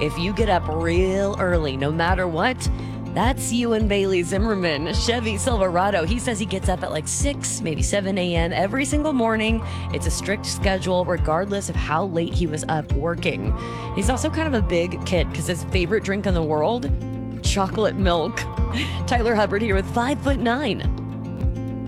if you get up real early, no matter what, that's you and Bailey Zimmerman, Chevy Silverado. He says he gets up at like 6, maybe 7 a.m. every single morning. It's a strict schedule, regardless of how late he was up working. He's also kind of a big kid because his favorite drink in the world, chocolate milk. Tyler Hubbard here with 5'9".